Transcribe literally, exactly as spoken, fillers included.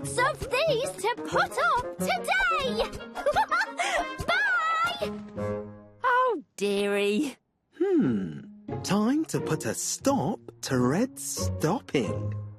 lots of these to put on today. Bye! Oh, dearie. Hmm. Time to put a stop to Red's stopping.